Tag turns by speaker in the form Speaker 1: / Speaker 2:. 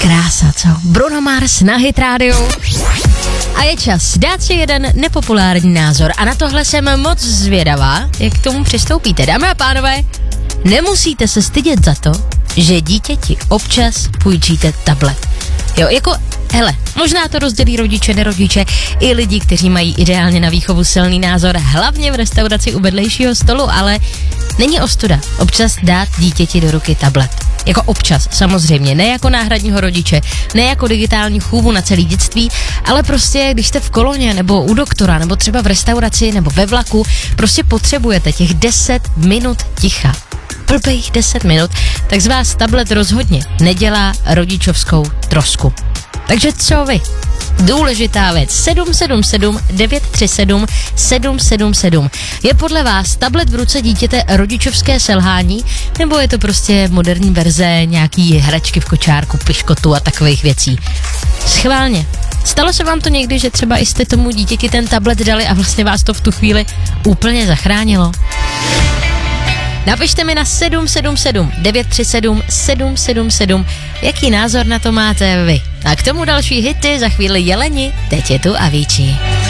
Speaker 1: Krása, co? Bruno Mars na Hit Radio. A je čas dát si jeden nepopulární názor a na tohle jsem moc zvědavá, jak k tomu přistoupíte. Dámy a pánové, nemusíte se stydět za to, že dítěti občas půjčíte tablet. Jo, jako, hele, možná to rozdělí rodiče, nerodiče, i lidi, kteří mají ideálně na výchovu silný názor, hlavně v restauraci u vedlejšího stolu, ale není ostuda občas dát dítěti do ruky tablet. Jako občas, samozřejmě, ne jako náhradního rodiče, ne jako digitální chůvu na celý dětství, ale prostě, když jste v koloně, nebo u doktora, nebo třeba v restauraci, nebo ve vlaku, prostě potřebujete těch 10 minut ticha. Blbých 10 minut, tak z vás tablet rozhodně nedělá rodičovskou trosku. Takže co vy? Důležitá věc. 777 937 777. Je podle vás tablet v ruce dítěte rodičovské selhání, nebo je to prostě moderní verze nějaký hračky v kočárku, piškotu a takových věcí? Schválně. Stalo se vám to někdy, že třeba jste tomu dítěti ten tablet dali a vlastně vás to v tu chvíli úplně zachránilo? Napište mi na 777 937 777, jaký názor na to máte vy. A k tomu další hity, za chvíli Jeleni, teď je tu Avicii.